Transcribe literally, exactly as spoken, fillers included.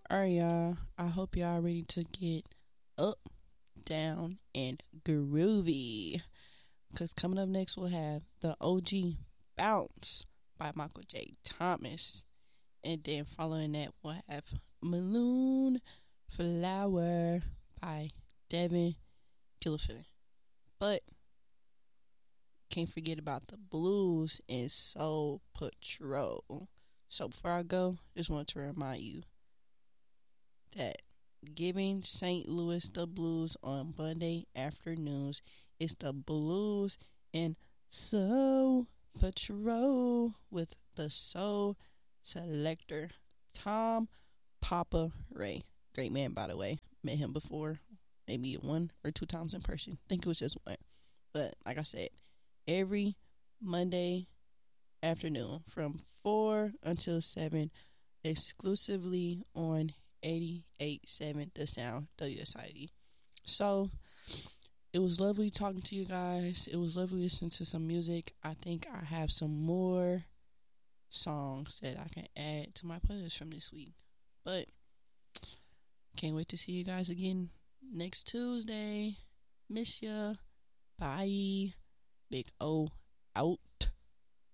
Alright, y'all. I hope y'all ready to get up, down, and groovy. Because coming up next, we'll have the O G Bounce by Michael J. Thomas. And then following that, we'll have Maroon Flower by Devin Gilligan. But can't forget about the blues and soul patrol. So before I go, just want to remind you that giving Saint Louis the blues on Monday afternoons is the blues and soul patrol with the soul selector Tom Papa Ray. Great man, by the way. Met him before, maybe one or two times in person. I think it was just one. But like I said, every Monday afternoon from four until seven, exclusively on eighty-eight point seven The Sound, W S I D. So, it was lovely talking to you guys. It was lovely listening to some music. I think I have some more songs that I can add to my playlist from this week. But, can't wait to see you guys again next Tuesday. Miss ya. Bye. Big O out.